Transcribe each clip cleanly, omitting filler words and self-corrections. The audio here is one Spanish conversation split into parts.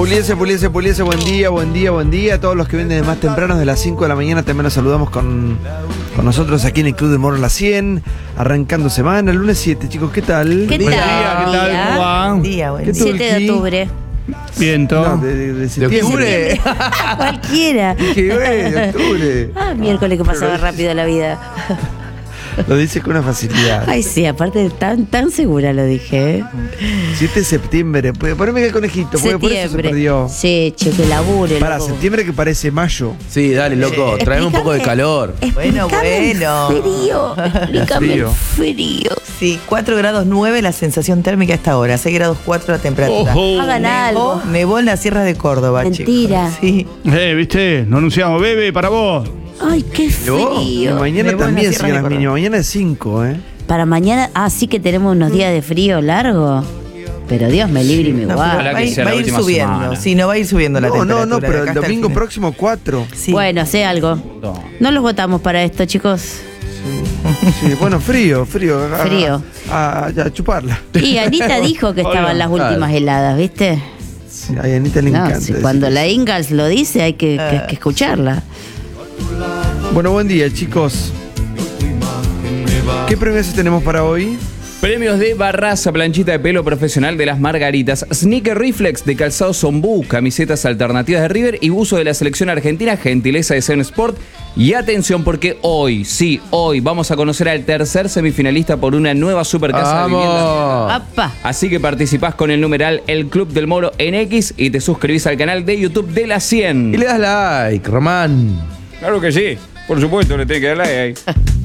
Puliese, buen día. A todos los que vienen de más temprano, de las 5 de la mañana, también los saludamos con nosotros aquí en el Club del Moro en la 100, arrancando semana, el lunes 7, chicos, ¿qué tal? ¿Qué tal? ¿Cómo va? Buen día. 7 de octubre. Bien, todo. No, de septiembre. Cualquiera. Dije, de octubre. Miércoles que pasaba rápido la vida. Lo dice con una facilidad. Ay, sí, aparte tan segura lo dije. 7 de septiembre. Poneme el conejito, porque por eso se perdió. Sí, che, que labure. Para loco. septiembre que parece mayo. Sí, dale, loco, traeme un poco de calor. Bueno. Frío. Explícame el frío. Sí, 4 grados 9 la sensación térmica a esta hora, 6 grados 4 la temperatura. Hagan algo. Nevó en la Sierra de Córdoba, Mentira. chicos. Sí. ¿Viste? No anunciamos, bebé, para vos. Ay, qué Y frío. mañana Nevó en también, la Sierra de señoras Córdoba. mías. Mañana es 5, Para mañana, sí que tenemos unos días de frío largo. Pero Dios me libre y me No, guarde. pero Ojalá que sea va la a ir última subiendo. semana. Sí, no va a ir subiendo la temperatura. No, pero de el acá hasta domingo fin. próximo 4. Sí. Bueno, sé algo. No los votamos para esto, chicos. Sí, bueno, frío. Frío. A chuparla. Y Anita dijo que estaban las últimas heladas, ¿viste? Sí, a Anita le encanta. Si decir cuando eso. la Ingalls lo dice hay que escucharla. Bueno, buen día, chicos. ¿Qué premios tenemos para hoy? Premios de Barraza, planchita de pelo profesional de las Margaritas, Sneaker Reflex de calzado Zombú, camisetas alternativas de River y buzo de la selección argentina, gentileza de Zen Sport. Y atención porque hoy vamos a conocer al tercer semifinalista por una nueva supercasa de vivienda. ¡Vamos! ¡Apa! Así que participás con el numeral El Club del Moro en X y te suscribís al canal de YouTube de la 100. Y le das like, Román. Claro que sí, por supuesto, le tengo que dar like ahí.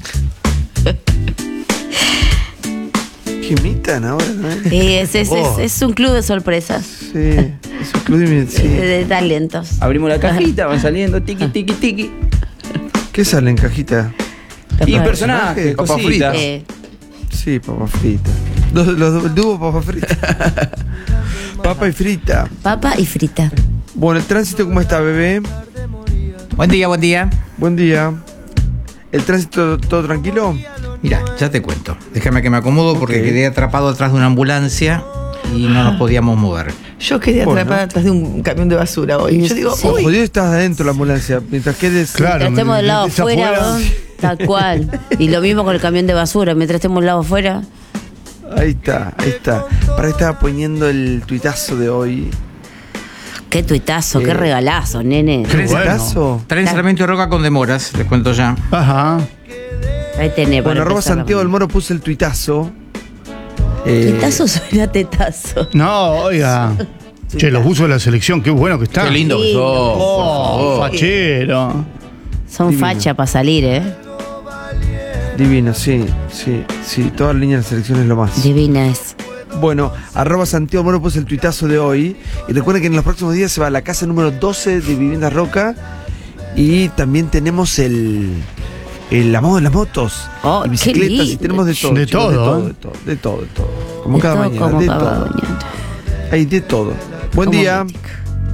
¿Qué imitan ahora, no? Es un club de sorpresas, Sí, es un club de talentos. Abrimos la cajita, van saliendo, tiki, tiki, tiki. ¿Qué sale en cajita? Y Capaz. personajes, Papas cositas. Sí, papa frita. El dúo papa frita. Papa y frita. Papa y frita. Bueno, ¿el tránsito cómo está, bebé? Buen día. Buen día. ¿El tránsito todo tranquilo? Mira, ya te cuento. Déjame que me acomodo porque Ok. quedé atrapado atrás de una ambulancia y no nos podíamos mover. Yo quedé Bueno. atrapada atrás de un camión de basura hoy. Yo digo, Sí. uy, Jodido, estás adentro de la ambulancia. Mientras quedes. Claro. Mientras estemos del lado metes afuera, afuera. ¿no? Tal cual. Y lo mismo con el camión de basura. Mientras estemos del lado afuera. Ahí está. Para que estaba poniendo el tuitazo de hoy. Qué tuitazo, qué regalazo, nene. Qué bueno. ¿Tuitazo? Tren Sarmiento y Roca con demoras, les cuento ya. Ajá. Ahí tenés. Bueno, para arroba empezar la Santiago del mañana. Moro puso el tuitazo. Tuitazo suena tetazo. No, oiga. Che, los buzos de la selección, qué bueno que están. Qué lindo que lindo. sos, por Oh, favor. fachero. Son Divino. facha para salir, Divino, sí. Toda la línea de la selección es lo más. Divina es. Bueno, arroba Santiago Moro puso el tuitazo de hoy. Y recuerden que en los próximos días se va a la casa número 12 de Viviendas Roca. Y también tenemos las motos. Oh, y qué bicicletas. Y lindo. tenemos de todo. De chicos, todo, de todo. Como De cada todo, mañana. como de cada todo. mañana. Hay de todo. Buen Como día. música.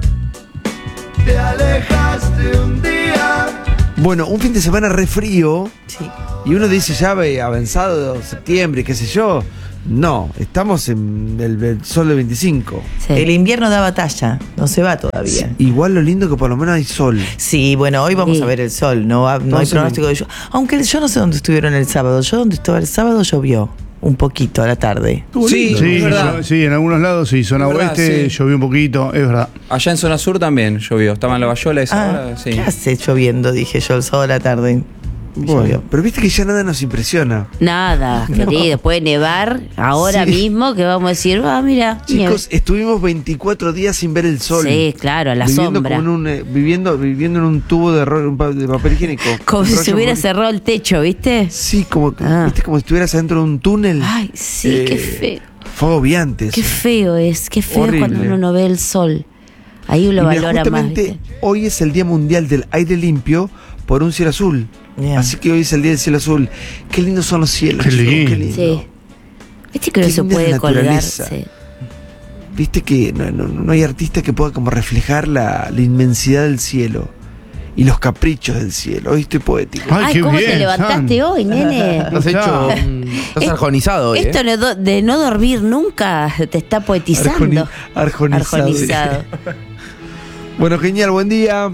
Bueno, un fin de semana re frío. sí. Y uno dice ya avanzado septiembre, qué sé yo. No, estamos en el sol de 25. Sí. El invierno da batalla, no se va todavía. Igual lo lindo que por lo menos hay sol. Sí, bueno, hoy vamos Sí. a ver el sol, no hay Entonces, pronóstico de lluvia. Aunque yo no sé dónde estuvieron el sábado. Yo donde estaba el sábado llovió un poquito a la tarde. Sí, Sí, es verdad. sí, en algunos lados sí, zona Es verdad, oeste sí. llovió un poquito, es verdad. Allá en zona sur también llovió. Estaba en la Bayola esa hora, sí. ¿Qué hace lloviendo? Dije yo el sábado a la tarde. Bueno, Llovió. pero viste que ya nada nos impresiona. Nada, querido. Puede nevar ahora Sí. mismo que vamos a decir, mira. Chicos, estuvimos 24 días sin ver el sol. Sí, claro, a la viviendo sombra. Como viviendo en un tubo de papel higiénico. Como Un si rollo se hubiera muy- cerrado el techo, ¿viste? Sí, como, Ah. ¿viste? Como si estuvieras adentro de un túnel. Ay, sí, qué Eh, feo. Fue agobiante. Qué eso. feo es horrible. cuando uno no ve el sol. Ahí lo Y mira, valora más. justamente ¿viste? hoy es el Día Mundial del Aire Limpio por un cielo azul. Bien. Así que hoy es el Día del Cielo Azul. Qué lindos son los cielos. Qué chicos, lindo. qué lindo. Sí. Viste que no Qué se linda es puede la colgar. naturaleza. Sí. Viste que no hay artista que pueda como reflejar la inmensidad del cielo. y los caprichos del cielo. Hoy estoy poético. Ay, qué ¿cómo bien, te levantaste San. hoy, nene? Estás hecho. Estás arjonizado hoy. Esto de no dormir nunca te está poetizando. Arjonizado. Arjonizado. Bueno, genial, buen día.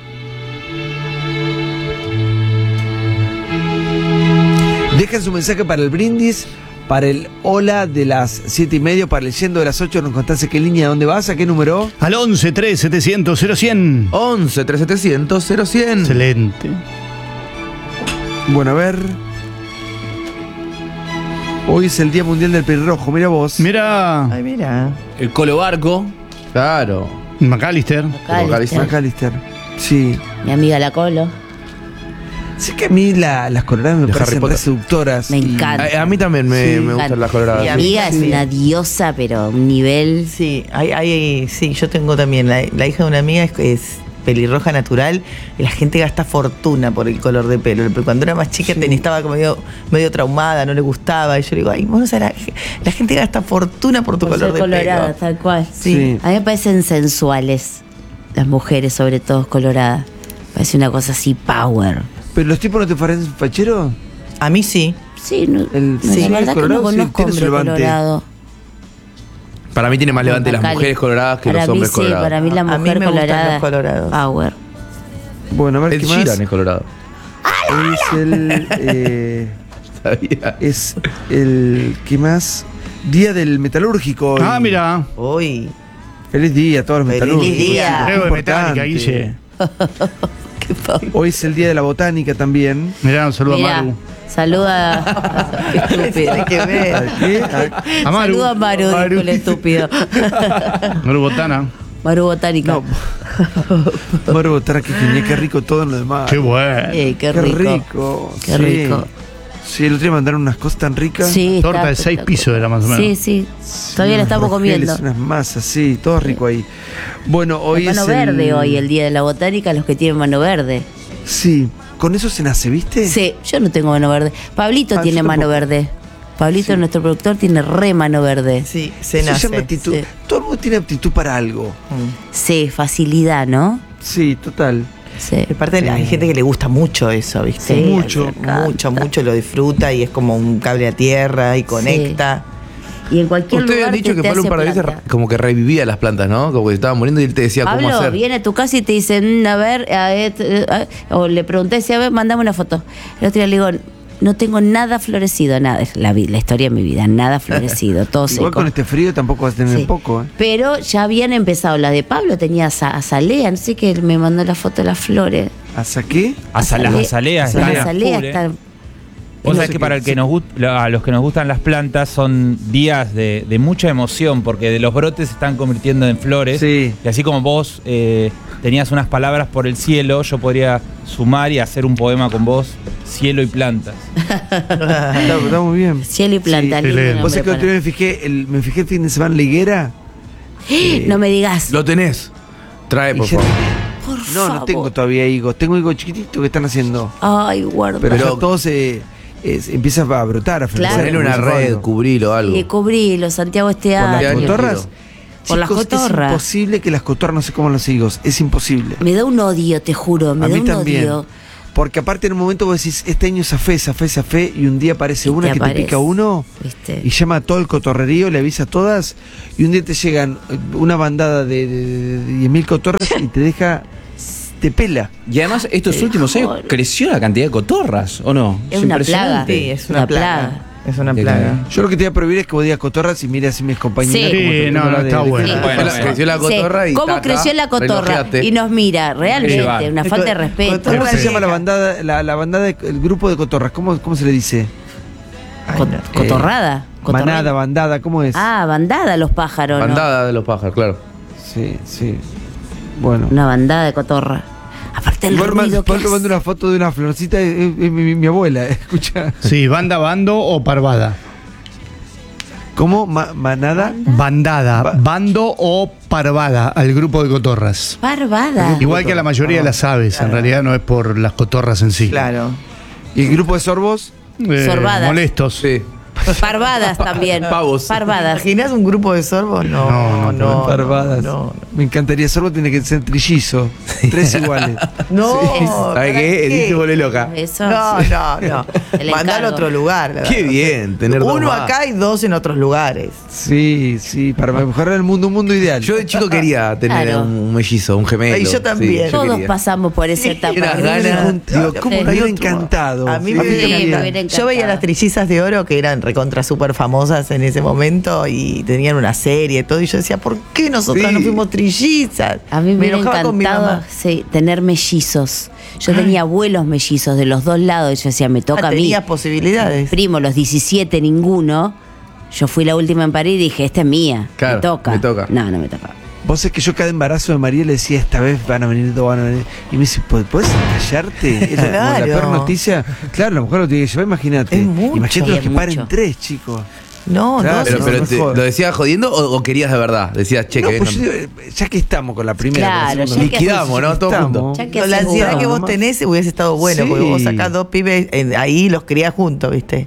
Dejen su mensaje para el brindis, para el hola de las 7:30, para el yendo de las 8. Nos contaste qué línea, dónde vas, a qué número. Al 11 3 700 0100. 11 3700 0100. Excelente. Bueno, a ver. Hoy es el Día Mundial del Pelirrojo, mira vos. Mira, Ay, mira. El Colo Barco. Claro. McAllister. McAllister. Sí. Mi amiga la Colo. Sí que a mí las coloradas me De Harry parecen Potter. re seductoras. Me y- encanta. A mí también me gustan las Mi coloradas. amiga es Sí. una diosa, pero a un nivel. Sí, sí, yo tengo también. La hija de una amiga es pelirroja natural y la gente gasta fortuna por el color de pelo. Pero cuando era más chica estaba como medio traumada, no le gustaba. Y yo le digo, ay, vos no sabés, la gente gasta fortuna por tu Por color ser de colorada, pelo. tal cual. Sí. A mí me parecen sensuales las mujeres, sobre todo coloradas. Parece una cosa así power. ¿Pero los tipos no te parecen facheros? A mí sí. Sí, no, Sí, la verdad que colorado no sí, conozco tiene su hombre levante. colorado. Para mí tiene más levante las Cali. mujeres coloradas que Para los mí hombres sí, colorados. para mí la A mí mujer me gustan colorada. los colorados. Power. Bueno, a ver Ed qué Sheeran más. es colorado. Hoy es el... ¿Sabía? es el... ¿Qué más? Día del metalúrgico. Ah, Y mira. Uy, Feliz día a todos los Feliz metalúrgicos. día. Creo de Importante. Metallica, Guille. Hoy es el día de la botánica también. Mirá, un saludo a Mira, Maru. saluda. Qué estúpido. tiene que ver. ¿A qué? A Maru. Saluda a Maru, dijo el estúpido. Maru Botana. Maru Botánica. No. Maru Botana, que genial, qué rico todo lo demás. Qué bueno. Qué Qué rico. rico. Qué sí. rico. Sí, el otro día mandaron unas cosas tan ricas. Sí, Torta está de 6 espectacular. pisos era más o menos. Sí, sí. Todavía la Unos estamos rogeles, comiendo. Unas masas, sí, todo rico ahí. Bueno, hoy Mano es verde hoy, el día de la botánica, los que tienen mano verde. Sí, con eso se nace, ¿viste? Sí, yo no tengo mano verde. Pablito Ah, tiene yo mano tampoco. verde. Pablito, Sí. nuestro productor, tiene re mano verde. Sí, se Eso se nace. llama aptitud. sí. Todo el mundo tiene aptitud para algo. Sí, facilidad, ¿no? Sí, total. Sí. Aparte, hay gente que le gusta mucho eso, ¿viste? Sí, Mucho. le encanta. Mucho lo disfruta y es como un cable a tierra y conecta. Y en cualquier Ustedes lugar han dicho te que Pablo un hace par de veces planta. como que revivía las plantas, ¿no? Como que estaba muriendo y él te decía cómo Pablo hacer. viene a tu casa y te dice, a ver, o le pregunté si, a ver, mandame una foto. El otro día le digo, no tengo nada florecido, nada, es la historia de mi vida, nada florecido, todo Igual seco. con este frío tampoco vas a tener Sí. poco, ¿eh? Pero ya habían empezado, la de Pablo tenía azalea, no sé qué, me mandó la foto de las flores. ¿Hasta qué? Las azaleas Las están a azaleas full, ¿eh? están... Vos No sabés sé que qué- para el que a los que nos gustan las plantas son días de mucha emoción, porque de los brotes se están convirtiendo en flores. Sí. Y así como vos tenías unas palabras por el cielo, yo podría sumar y hacer un poema con vos, cielo y plantas. Está muy bien. Cielo y planta, Sí. lindo Excelente. Vos nombre sabés que el otro para- día me fijé el fin de semana en la higuera. No me digas. Lo tenés. Trae, por Y ya- favor. Por No, favor. no tengo todavía higos. Tengo higos chiquititos que están haciendo. Ay, guarda. Pero, Pero- ya todo se empieza a brotar, a florecer. Claro. Ponele una Como red, algo. cubrilo, algo. Y cubrilo, Santiago este ¿Por las año. cotorras? Por las Chicos, cotorras. Es imposible que las cotorras no se coman los higos. Es imposible. Me da un odio, te juro, me A da mí un también. odio. Porque aparte en un momento vos decís, este año zafé, y un día aparece Y una te que aparece, te pica uno ¿viste? y llama a todo el cotorrerío, le avisa a todas, y un día te llegan una bandada de 10.000 cotorras y te deja, te pela. Y además, estos últimos años creció la cantidad de cotorras, ¿o no? Es una plaga. Sí, es una plaga. Es una De plaga. Yo lo que te voy a prohibir es que vos digas cotorras y mires así mis compañeras. Sí. como Sí, tratando no, la está bueno. Sí. Bueno, Creció la cotorra Sí. y ¿Cómo taca, creció la cotorra? relojeate. Y nos mira, realmente, Llevar. una falta de respeto. ¿Cómo se Sí. llama la bandada, la bandada, el grupo de cotorras? ¿Cómo se le dice? Co- cotorrada. Cotorra- Manada, bandada, ¿cómo es? Ah, bandada los pájaros, ¿no? Bandada de los pájaros, claro. Sí, sí. Bueno. Una bandada de cotorra. Aparte el ruido que Pablo manda hace. una foto de una florcita, es mi abuela, escucha. Sí, banda, bando o parvada. ¿Cómo? ¿Manada? Bandada, bando o parvada al grupo de cotorras. Parvada. Igual que a la mayoría de las aves, en realidad no es por las cotorras en sí. Claro. ¿Y el grupo de sorbos? Sorbadas. Molestos. Sí. Parvadas también. Pavos. Parvadas. ¿Imaginas un grupo de sorbos? No. Parvadas. No. Me encantaría. Sorbo tiene que ser trillizo. 3 iguales. No. ¿Sabes ¿para qué? Edith se vuelve loca. Eso. No. El Mandalo a encargo. otro lugar. la Qué verdad. bien tener dos Uno más. acá y 2 en otros lugares. Sí, para mejorar el mundo, un mundo ideal. Yo de chico quería tener Claro. un mellizo, un gemelo. Ay, yo también. yo Todos quería. pasamos por esa etapa. unas Me hubiera ganas. Digo, ¿cómo Sí. me hubiera encantado? A mí Sí, me me hubiera hubiera encantado. Yo veía encantado. las Trillizas de Oro que eran recontra súper famosas en ese momento y tenían una serie y todo. Y yo decía, ¿por qué nosotras Sí. no fuimos trillizas? A mí me hubiera enojaba con mi encantado mamá. sí, tener mellizos. Yo tenía abuelos mellizos de los dos lados. Y yo decía, me toca a mí. Tenías posibilidades. Primo, los 17, ninguno. Yo fui la última en parir y dije, esta es mía. Claro, me toca. me toca. No me toca. Vos sabés que yo cada embarazo de María le decía, esta vez van a venir dos, van a venir. Y me dice, ¿podés callarte? Es como la Claro. peor noticia. Claro, a lo mejor lo tiene que llevar, imagínate. Es mucho. Imagínate los Es que paren mucho. 3, chicos. No, Claro, no. Pero, No, pero no te- jodas. ¿lo decías jodiendo o querías de verdad? Decías, che, No, que pues vengan. yo digo, ya que estamos con la primera. Claro, con la ya segunda, que- Liquidamos, ¿no? Todo estamos. junto. Ya que Con la haces ansiedad uno. que vos nomás. tenés hubiese estado bueno, Sí. porque vos sacás 2 pibes ahí los criás juntos, ¿viste?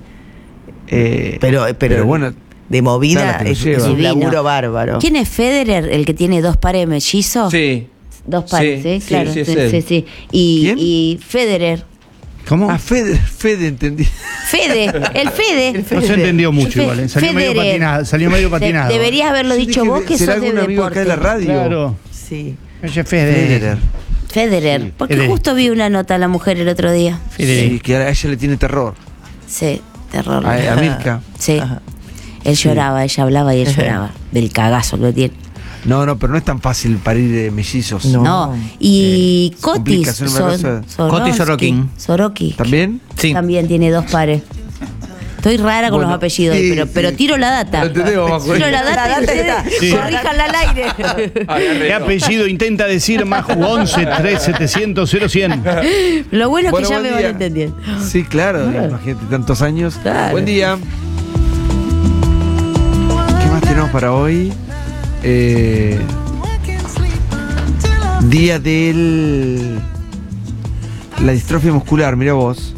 Pero bueno, de movida claro, te lo es lleva. un Divino. laburo bárbaro. ¿Quién es Federer, el que tiene 2 pares mellizos? Sí. 2 pares, Sí, ¿sí? Claro. sí, es él. sí. Y, ¿Quién? y Federer. ¿Cómo? Ah, Fede, entendí. Fede, el Fede. No se entendió mucho igual. Salió medio Federer. patinado. Salió medio patinado. Deberías haberlo Yo dicho dije, vos que ¿será sos de algún amigo acá deporte. de la radio? Claro. Sí. Ese es Federer. Federer. Porque Federer. justo vi una nota a la mujer el otro día. Federer. Sí, que a ella le tiene terror. Sí, terror. A Mirka. Sí. Ajá. Él lloraba, ella hablaba y él lloraba. Del cagazo que tiene. No, pero no es tan fácil parir mellizos. No. No. Y se complica, Coti. es un embarazo. Coti Sorokin. Sorokin. ¿También? Sí. También tiene 2 pares. Estoy rara con Bueno, los apellidos, sí, pero sí. tiro la data. Lo tenemos bajo Tiro el- la data y data ustedes está. Sí. corríjanla al aire. ¿Qué apellido intenta decir Maju 11 3700 0100? Lo bueno es Bueno, que ya buen me van día. entendiendo. Sí, claro. Imagínate, tantos años. Claro. Buen día. ¿Qué más tenemos para hoy? Día del... La distrofia muscular, mira vos.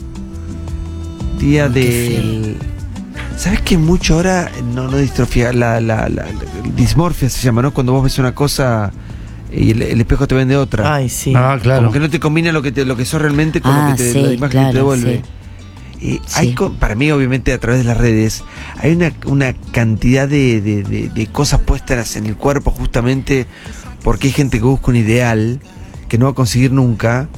Día del... ¿Sabes que mucho ahora? No distrofia, la dismorfia se llama, ¿no? Cuando vos ves una cosa y el espejo te vende otra. Ay, sí. Ah, claro. Como que no te combina lo que sos realmente con lo que te, sí, la imagen que claro, te devuelve. sí. Y hay para mí, obviamente, a través de las redes, hay una cantidad de cosas puestas en el cuerpo justamente porque hay gente que busca un ideal que no va a conseguir nunca.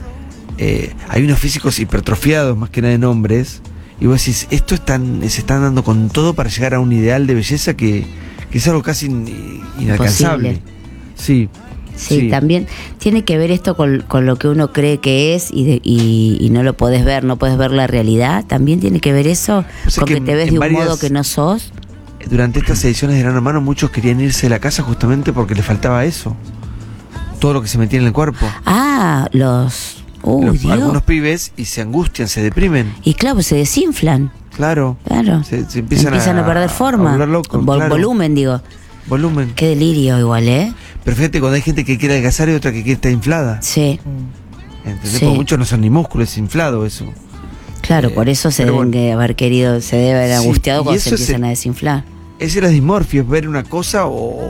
Hay unos físicos hipertrofiados, más que nada en hombres, y vos decís, se están dando con todo para llegar a un ideal de belleza que es algo casi inalcanzable. Imposible. Sí. Sí, también tiene que ver esto con lo que uno cree que es y no lo podés ver, no podés ver la realidad. También tiene que ver eso O sea con que que te ves en de un varias- modo que no sos. Durante estas ediciones de Gran Hermano muchos querían irse de la casa justamente porque les faltaba eso. Todo lo que se metía en el cuerpo. Ah, Dios. Algunos pibes y se angustian, se deprimen. Y claro, se desinflan. Claro. Claro. Se empiezan a perder forma. a volver locos, claro. Volumen, digo. Volumen. Qué delirio igual, ¿eh? Pero fíjate, cuando hay gente que quiere adelgazar y otra que quiere estar inflada. Sí, ¿Entendés? Sí. Porque muchos no son ni músculos, es inflado eso. claro, por eso se pero deben bueno. de haber querido, se debe haber Sí, angustiado y cuando se eso es empiezan el- a desinflar. Esa es la dismorfia, es ver una cosa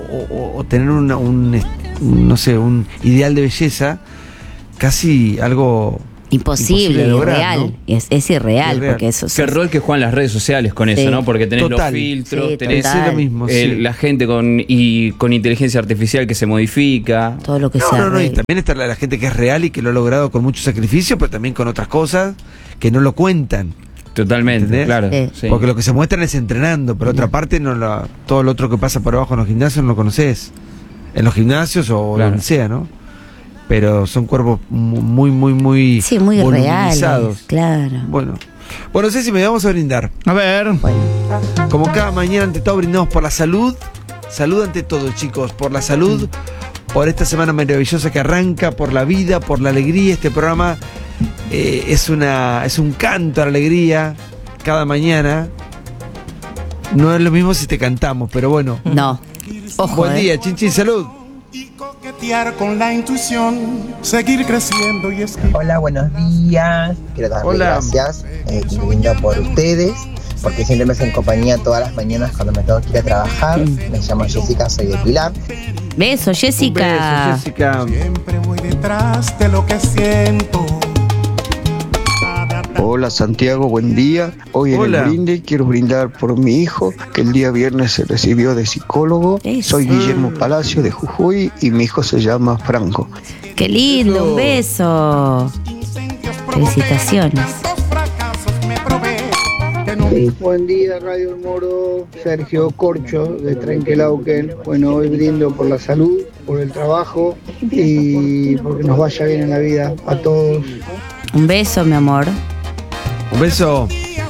o tener no sé, un ideal de belleza, casi algo Imposible, de lograr, irreal. ¿no? Es irreal, Irreal. porque eso Qué rol que juegan las redes sociales con eso, Sí. ¿no? Porque tenés Total. los filtros, Sí, tenés total. es lo mismo. sí. la gente con inteligencia artificial que se modifica. todo lo que No, sea. no, y arregla. también está la gente que es real y que lo ha logrado con mucho sacrificio, pero también con otras cosas que no lo cuentan. Totalmente, ¿Entendés? claro. Sí. Sí. Porque lo que se muestran es entrenando, pero otra parte todo lo otro que pasa por abajo en los gimnasios no lo conoces. En los gimnasios o Claro. donde sea, ¿no? Pero son cuerpos muy Sí, muy voluminizados. reales, claro. Bueno, no sé si me vamos a brindar. A ver. Como cada mañana, ante todo, brindamos por la salud. Salud ante todo, chicos. Por la salud, por esta semana maravillosa que arranca, por la vida, por la alegría. Este programa es un canto a la alegría cada mañana. No es lo mismo si te cantamos, pero bueno. No. Ojo, Buen día, Chinchín, salud. Y coquetear con la intuición, seguir creciendo y escribir. Hola, buenos días. Quiero darle Hola. gracias, muy lindo por ustedes. porque siempre me hacen compañía todas las mañanas cuando me tengo que ir a trabajar. Me llamo Jessica, soy de Pilar. Beso, Jessica. Beso, Jessica. Siempre voy detrás de lo que siento. Hola Santiago, buen día. Hoy en Hola. el brinde quiero brindar por mi hijo, que el día viernes se recibió de psicólogo. Eso. Soy Guillermo Palacio de Jujuy y mi hijo se llama Franco. Qué lindo, un beso. Felicitaciones. Buen día Radio El Moro, Sergio Corcho de Trenquelauquen. Bueno, hoy brindo por la salud, por el trabajo y porque nos vaya bien en la vida a todos. Un beso, mi amor. Un beso.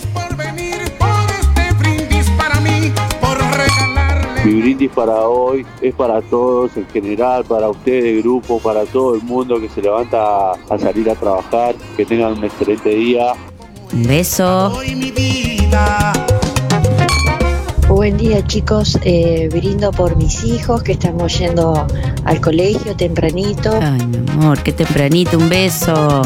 Mi brindis para hoy es para todos en general, para ustedes de grupo, para todo el mundo que se levanta a salir a trabajar, que tengan un excelente día. Un beso. Buen día chicos, brindo por mis hijos que estamos yendo al colegio tempranito. Ay, mi amor, qué tempranito, un beso.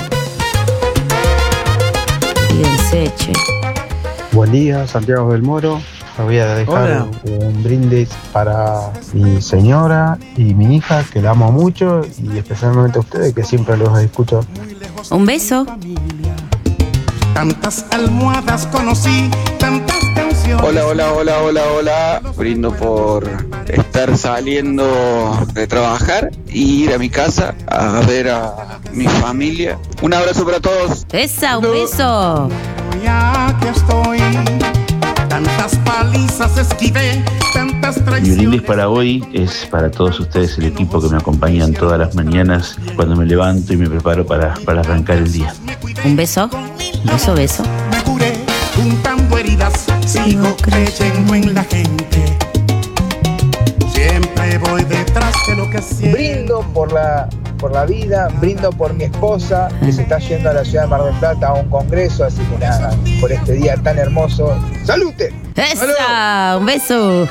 Fíjense, che. Buen día, Santiago del Moro. Me voy a dejar un brindis para mi señora y mi hija, que la amo mucho, y especialmente a ustedes, que siempre los escucho. Un beso. Tantas almohadas conocí, tantas canciones. Hola. Brindo por estar saliendo de trabajar y ir a mi casa a ver a mi familia. Un abrazo para todos. Esa, un beso. Ya que estoy, tantas palizas esquivé, tantas Mi traiciones. brindis para hoy es para todos ustedes, el equipo que me acompañan todas las mañanas cuando me levanto y me preparo para arrancar el día. Un beso. Beso. Me curé juntando heridas, sigo creyendo en la gente. Siempre voy detrás de lo que siento. Brindo por la vida, brindo por mi esposa, que se está yendo a la ciudad de Mar del Plata a un congreso, así que nada, por este día tan hermoso. ¡Salute! Esa, un beso.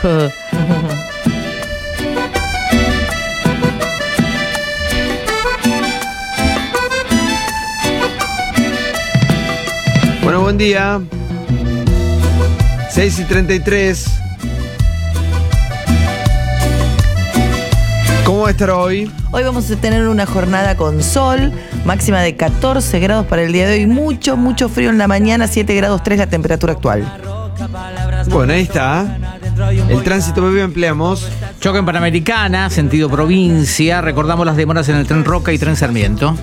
Bueno, buen día. 6:33. ¿Cómo va a estar hoy? Hoy vamos a tener una jornada con sol, máxima de 14 grados para el día de hoy, mucho frío en la mañana, 7 grados 3 la temperatura actual. Bueno, ahí está. El tránsito, bebé, empleamos. Choque en Panamericana, sentido provincia. Recordamos las demoras en el tren Roca y tren Sarmiento.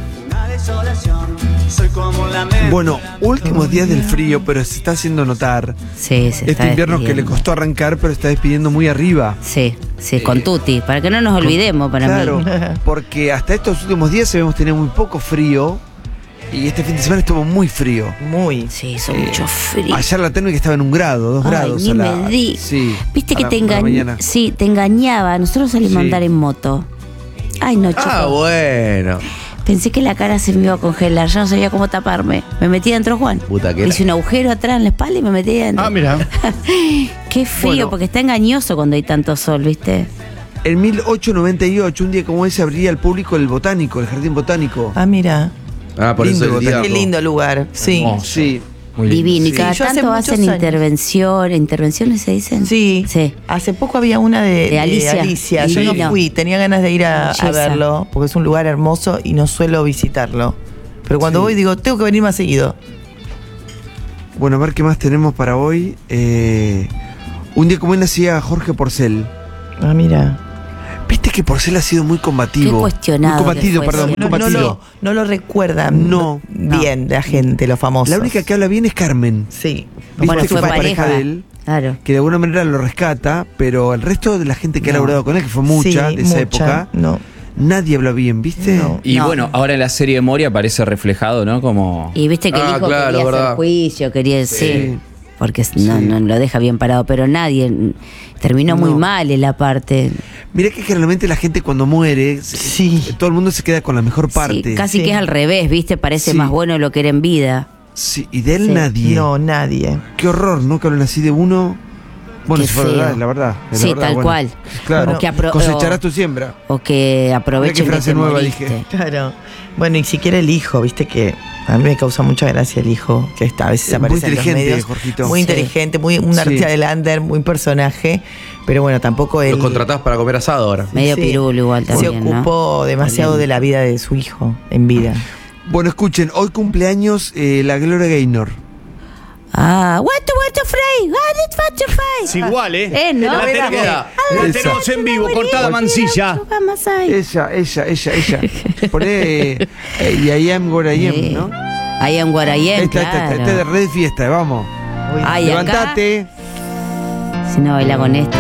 Bueno, últimos días del frío, pero se está haciendo notar. Sí, se está Este invierno que le despidiendo. costó arrancar, pero está despidiendo muy arriba. Sí, con Tuti, para que no nos olvidemos, para Claro, mí. porque hasta estos últimos días habíamos tenido muy poco frío. Y este fin de semana estuvo muy frío. Muy. Sí, hizo mucho frío. Ayer la térmica estaba en 1 grado, 2 Ay, grados. ni a la, me di. Sí, Viste a que la- te a la mañana. Sí, te engañaba. Nosotros salimos a Sí. andar en moto. Ay, no, chicos. Ah, bueno. Pensé que la cara se me iba a congelar. Yo no sabía cómo taparme. Me metí dentro, Juan. Puta que Hice un agujero atrás en la espalda y me metí dentro. Ah, mira. Qué frío, Bueno. porque está engañoso cuando hay tanto sol, ¿viste? En 1898, un día como ese, abría al público el botánico, el jardín botánico. Ah, mira, Ah, por Lindo eso el día. qué lindo lugar. Sí. Sí. Divino. Y Sí. cada Yo hace tanto muchos hacen años. intervenciones, ¿se dicen? Sí. Sí. Hace poco había una de Alicia. Yo no Divino. fui, tenía ganas de ir a Belleza. verlo, porque es un lugar hermoso y no suelo visitarlo. Pero cuando Sí. voy digo, tengo que venir más seguido. Bueno, a ver qué más tenemos para hoy. Un día como hoy nacía Jorge Porcel. Ah, mira. Viste que Porcel ha sido muy combativo. Qué cuestionado Muy combatido, que fue, perdón, sí. muy combativo. No lo recuerdan No. bien la gente, los famosos. La única que habla bien es Carmen. Sí. ¿Viste Bueno, que fue fue pareja. de él? Claro. Que de alguna manera lo rescata, pero el resto de la gente que ha No. laburado con él, que fue mucha Sí, de esa mucha, época, No. nadie habla bien, ¿viste? No. Y No. bueno, ahora en la serie de Moria aparece reflejado, ¿no? Como... Y viste que el Ah, hijo claro, quería verdad. hacer juicio, quería decir. Sí. Porque no lo deja bien parado, pero nadie. Terminó muy No. mal en la parte. Mirá que generalmente la gente cuando muere, Sí. todo el mundo se queda con la mejor parte. Sí, casi Sí. que es al revés, ¿viste? Parece Sí. más bueno de lo que era en vida. Sí, y de él Sí. nadie. No, nadie. Qué horror, ¿no? Que hablan así de uno. Bueno, Qué si fue feo. verdad, es la verdad. es la Sí, verdad, tal bueno. cual. Claro, O que cosecharás tu siembra. O que aprovechen Mirá qué frase que te nueva moriste. dije. Claro. Bueno, y siquiera el hijo, viste que a mí me causa mucha gracia el hijo, que está, a veces Es muy aparece en los inteligente, medios. Jorgito. Muy Sí. inteligente, muy un Sí. artista del under, muy personaje, pero bueno, tampoco él Lo contratás para comer asado ahora. Medio pirulo igual se también, ¿no? ocupó demasiado de la vida de su hijo en vida. Bueno, escuchen, hoy cumpleaños la Gloria Gaynor. Ah, what to Frey, what to Frey. Es igual, ¿eh? ¿no? La tenemos, Esa. la tenemos en vivo, cortada mancilla. Vamos ahí. Ella. Poné y I am what I am, ¿no? I am what I am, Esta es de red fiesta, vamos. Ay, Levantate. acá, si no baila con esta.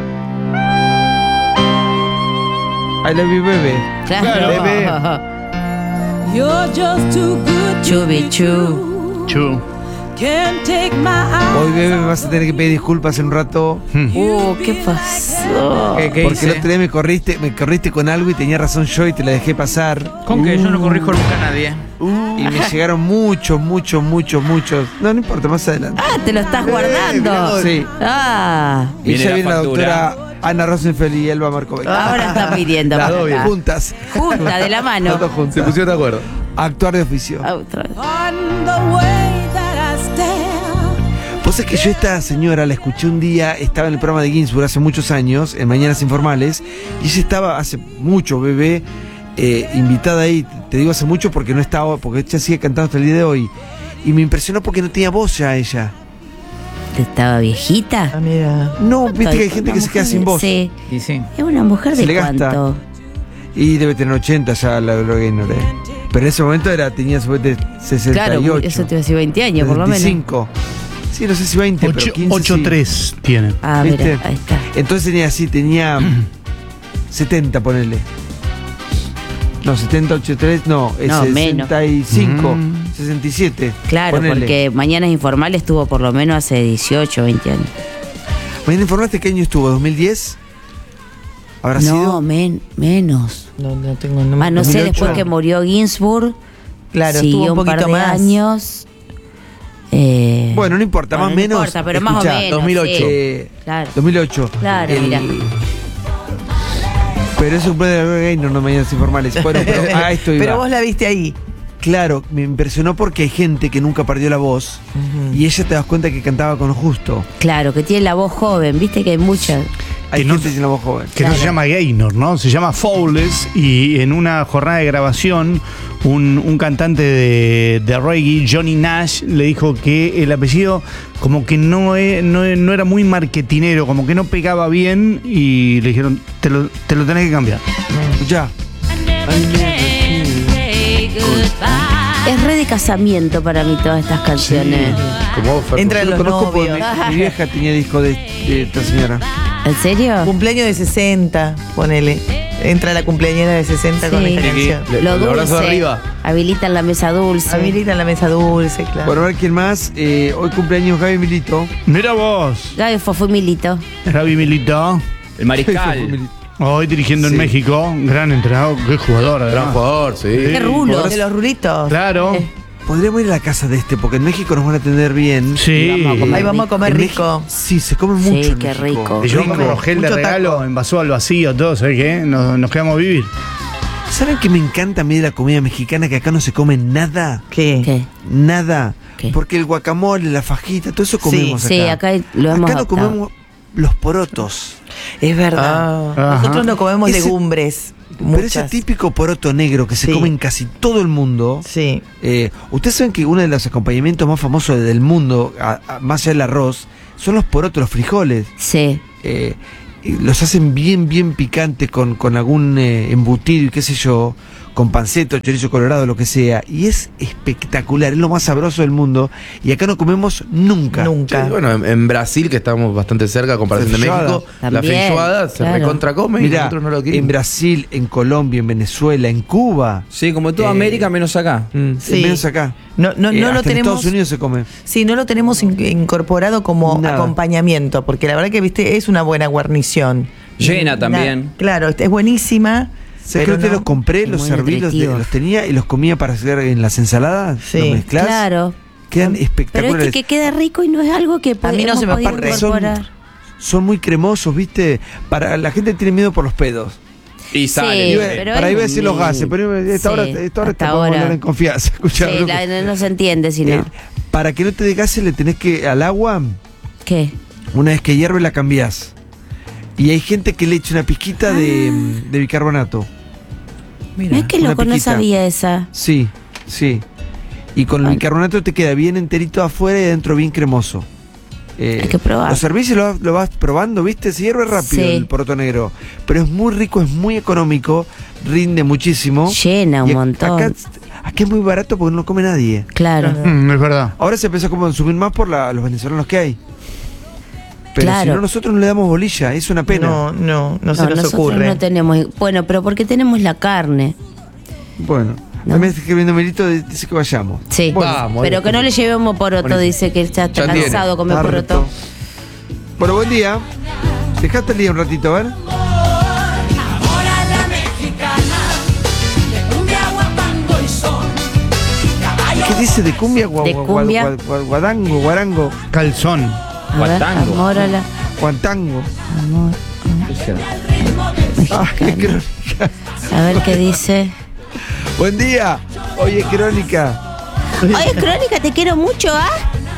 I love you, bebé. Claro. Bebé. You're just too good to Chubi be chu. Chu. Can't take my eyes. Hoy, bebé, me vas a tener que pedir disculpas en un rato. ¿Qué pasó? ¿Qué Porque hice? el otro día me corriste con algo y tenía razón yo y te la dejé pasar. ¿Con qué? Yo no corrijo nunca a nadie. Y me llegaron muchos. No importa, más adelante. Ah, te lo estás guardando. Sí. Ah. Y Viene ya la viene la factura. doctora Ana Rosenfeld y Elba Markovic. Ahora están pidiendo Las para dos acá. juntas. Junta, de la mano. Las dos juntas. Se pusieron de acuerdo. Actuar de oficio. Otra vez. On the way that I stand. Vos sabés que yo esta señora la escuché un día, estaba en el programa de Ginsburg hace muchos años, en Mañanas Informales, y ella estaba hace mucho, bebé, invitada ahí, te digo hace mucho porque no estaba, porque ella sigue cantando hasta el día de hoy. Y me impresionó porque no tenía voz ya ella. ¿Estaba viejita? Ah, mira. No, viste que hay gente que se queda sin voz. Sí. Y sí. Es una mujer Se de le gasta. cuánto. Y debe tener 80 ya la Gloria Gaynor. Pero en ese momento tenía supuestamente 68. Claro, eso te iba a decir 20 años, por lo menos. 25. Sí, no sé si 20, pero 15 8-3 tiene. Ah, ¿Viste? mira, ahí está. Entonces tenía 70, ponele. No, 70, 83, no, es No, menos. 65, 67. Claro, ponele. porque Mañanas Informales estuvo por lo menos hace 18, 20 años. ¿Me informaste qué año estuvo? ¿2010? ¿Habrá No, sido? menos. No tengo no, Ah, no sé, 2008. después que murió Ginsburg, Claro, siguió estuvo un par poquito de más. años. Bueno, no importa, Bueno, más o no menos. importa, pero más o escuchá, menos, 2008. sí. Claro. 2008. Claro, mirá. Pero es un plan de la Gloria Gaynor, no Mañanas Informales. Bueno, pero a esto iba. Pero vos la viste ahí. Claro, me impresionó porque hay gente que nunca perdió la voz y ella te das cuenta que cantaba con lo justo. Claro, que tiene la voz joven, viste que hay muchas. Hay Que no- gente sin la voz joven. Que no se llama Gaynor, ¿no? Se llama Fowles y en una jornada de grabación un cantante de reggae, Johnny Nash, le dijo que el apellido como que no era muy marketinero, como que no pegaba bien y le dijeron, te lo tenés que cambiar. Ya. Es re de casamiento para mí todas estas canciones. Como vos, Fer. Entra en Yo los conozco porque novios. mi vieja tenía disco de esta señora. ¿En serio? Cumpleaños de 60, ponele. Entra la cumpleañera de 60 con Sí. esta canción. Lo el abrazo dulce. arriba. Habilitan la mesa dulce. Habilitan la mesa dulce, claro. Bueno, a ver quién más. Hoy cumpleaños Gaby Milito. Mira vos, Gaby fue Milito. Gaby Milito, El mariscal. hoy dirigiendo Sí. en México, gran entrenador, qué jugador, Gran además. jugador, sí. Qué rulo. De los rulitos. Claro, Podríamos ir a la casa de este, porque en México nos van a atender bien. sí. Vamos a comer. Ahí vamos a comer En rico. México- sí, se come Sí, mucho. en qué México. rico. Le llevamos Rico. como gel de Mucho regalo, taco. envasó al vacío, todo, ¿sabes qué? Nos quedamos a vivir. ¿Saben que me encanta a mí de la comida mexicana que acá no se come nada? ¿Qué? ¿Qué? Nada. ¿Qué? Porque el guacamole, la fajita, todo eso comemos acá. Sí, acá lo hemos Acá no adoptado. comemos los porotos. Es verdad. Ah. Nosotros no comemos Ese- legumbres. Pero ese Muchas. típico poroto negro que se Sí. come en casi todo el mundo. Sí. Ustedes saben que uno de los acompañamientos más famosos del mundo, más allá del arroz, son los porotos, los frijoles. Sí. Y los hacen bien picantes con algún embutido y qué sé yo, con panceta, chorizo colorado, lo que sea. Y es espectacular, es lo más sabroso del mundo. Y acá no comemos nunca. Nunca. Sí, bueno, en Brasil, que estamos bastante cerca a comparación de Feijoada. México, la También, feijoada se claro. recontra come y Mirá, nosotros no lo en queremos. Brasil, en Colombia, en Venezuela, en Cuba, Sí, como toda Eh, América menos acá. Sí. menos acá. No hasta lo en tenemos. Estados Unidos se come. Sí, no lo tenemos incorporado como Nada. acompañamiento, porque la verdad que viste es una buena guarnición. Llena también. Claro, es buenísima. ¿Sabes pero que no- los compré, es los muy serví, nutritivo. los tenía y los comía para hacer en las ensaladas? Sí. ¿Los mezclás? Claro. Quedan Pero espectaculares. es que queda rico y no es algo que A mí no hemos se me podido ocurre. incorporar. son muy cremosos, ¿viste? Para la gente que tiene miedo por los pedos. Y sale. Sí, Para ahí iba a decir los gases, pero esta hora hasta podemos ahora. hablar en confianza. Escuchá, Sí, loco. no se entiende si no. Para que no te dé gases le tenés que al agua, ¿Qué? una vez que hierve la cambiás. Y hay gente que le echa una pizquita de bicarbonato. Es que una loco, no piquita. sabía esa. Sí, sí. Y con el bicarbonato te queda bien enterito afuera y adentro bien cremoso. Hay que probar. Los servicios lo vas probando, ¿viste? Se hierve rápido Sí. el poroto negro. Pero es muy rico, es muy económico, rinde muchísimo. Llena un Y montón. Acá es muy barato porque no lo come nadie. Claro. Es verdad. Ahora se empezó a consumir más por los venezolanos que hay. Pero Claro. si no, nosotros no le damos bolilla, es una pena. No se nos nosotros ocurre. no tenemos. Bueno, pero porque tenemos la carne. Bueno, también está escribiendo Melito, dice que vayamos. Sí. Vamos, pero que no le llevemos poroto, Buenísimo. dice que ya está Ya tiene. cansado de comer Harto. poroto. Bueno, buen día. Dejate el día un ratito, a ver. ¿Qué dice de cumbia? De cumbia. Guadango, guarango. Calzón. A ver, amor a la- Guantango. amor. Ah, qué crónica. A ver qué dice. Buen día. Oye, crónica. Oye, Crónica, te quiero mucho, ¿ah?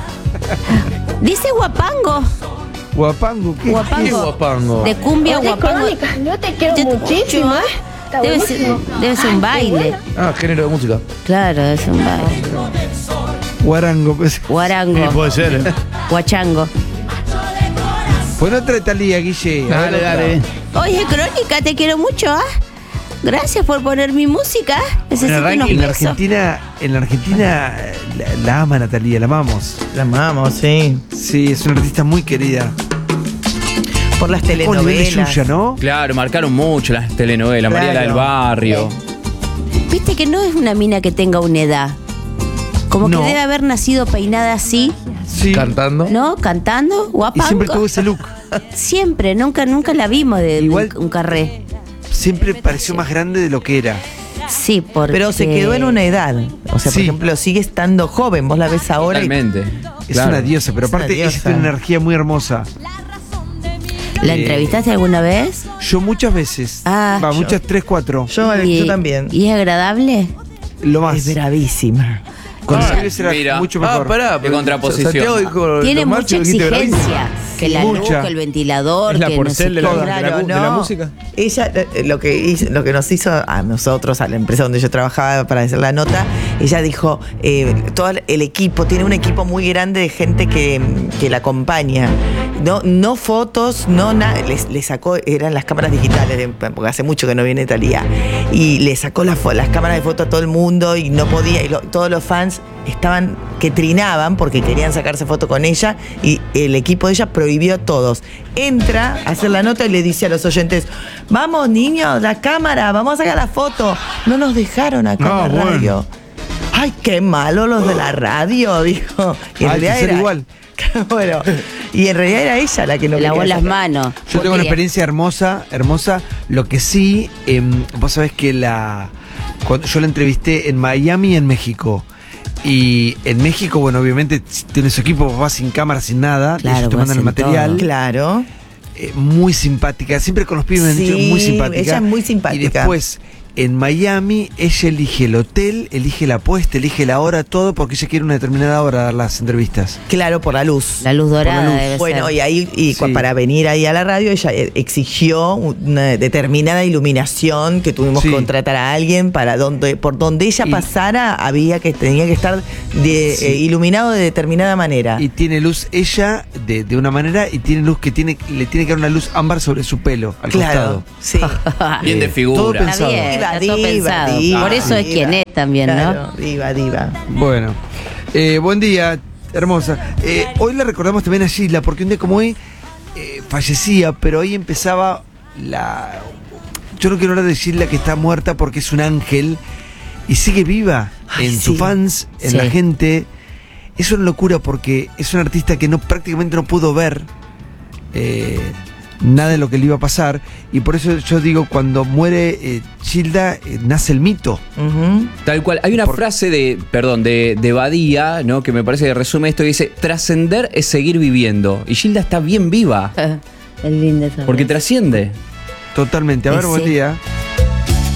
Dice guapango. Guapango, ¿qué? Guapango. ¿Qué es guapango? De cumbia Oye, guapango. Crónica, yo te quiero Yo te muchísimo, escucho, ¿eh? Está Debe buenísimo. ser un baile. Ah, género de música. Claro, es un baile. Guarango. Pues. Guarango. Sí, puede ser. Guachango. Pues otra de Talía, Guille. A ver, Dale, otra. dale. Oye, Crónica, te quiero mucho, ¿ah? Gracias por poner mi música. Necesito unos En la pesos. Argentina la ama Natalia, la amamos. La amamos, sí. Sí, es una artista muy querida. Por las Con nivel de telenovelas. Yuya, ¿no? Claro, marcaron mucho las telenovelas. Claro. María la del Barrio. Viste que no es una mina que tenga una edad. Como No. que debe haber nacido peinada así, Sí. Cantando. ¿no? Cantando, Y guapango. siempre tuvo ese look. Siempre, nunca la vimos de Igual- un carré. Siempre pareció más grande de lo que era. Sí, porque... Pero se quedó en una edad. O sea, Sí. por ejemplo, sigue estando joven. Vos la ves ahora. Totalmente. Es Claro. una diosa, pero Es una aparte ella diosa. tiene una energía muy hermosa. ¿La entrevistaste alguna vez? Yo muchas veces. Ah, Va, yo- muchas, 3, 4. Yo también. ¿Y es agradable? Lo más. Es bravísima. Cuando Ah, escribes era mira. mucho mejor. pará. De contraposición. Santiago dijo Tiene lo más, mucha y vos dijiste bravísimo. exigencia. Que la luz, Mucha. que el ventilador, Es la que porcel de la- qué. de Claro, de la no. música. Ella, lo que nos hizo a nosotros, a la empresa donde yo trabajaba para hacer la nota, ella dijo, todo el equipo, tiene un equipo muy grande de gente que la acompaña. No fotos, no nada. Le sacó, eran las cámaras digitales, porque hace mucho que no viene Thalía. Y le sacó las cámaras de foto a todo el mundo y no podía. Y todos los fans estaban que trinaban porque querían sacarse foto con ella y el equipo de ella prohibió a todos. Entra a hacer la nota y le dice a los oyentes, vamos niños, la cámara, vamos a sacar la foto. No nos dejaron acá No, en la bueno. radio. Ay, qué malo los de la radio, dijo. Y en Hay que realidad ser era igual. bueno, y en realidad era ella la que no Le lavó quería las sacar. manos. Yo tengo una Porque- experiencia hermosa. Lo que sí, vos sabés que cuando yo la entrevisté en Miami y en México. Y en México, bueno, obviamente, si tienes su equipo, vos vas sin cámara, sin nada. Claro, ellos te vos mandan el hacen material. todo. Claro. Muy simpática. Siempre con los pibes me han dicho Sí, muy simpática. ella es muy simpática. Y después, en Miami, ella elige el hotel, elige la puesta, elige la hora, todo, porque ella quiere una determinada hora dar las entrevistas. Claro, por la luz. La luz dorada Por la luz. debe Bueno, ser. y ahí Sí. para venir ahí a la radio, ella exigió una determinada iluminación, que tuvimos Sí. que contratar a alguien por donde ella Y- pasara, tenía que estar Sí. iluminado de determinada manera. Y tiene luz ella de una manera y tiene luz que le tiene que dar una luz ámbar sobre su pelo, al Claro, costado. sí. Bien de todo figura. Está pensado. bien, está todo pensado. diva, Por eso es diva. quien es también, Claro, ¿no? diva. Bueno, buen día, hermosa. Hoy la recordamos también a Sheila, porque un día como hoy fallecía, pero hoy empezaba yo no quiero hablar de Sheila que está muerta porque es un ángel y sigue viva Ay, en sí. sus fans, en Sí. la gente. Es una locura porque es un artista que prácticamente no pudo ver nada de lo que le iba a pasar. Y por eso yo digo, cuando muere Gilda, nace el mito. Tal cual. Hay una frase de Badía, ¿no? Que me parece que resume esto, y dice: trascender es seguir viviendo. Y Gilda está bien viva. Es linda esa Porque frase. trasciende. Totalmente. A ver, Sí. buen día.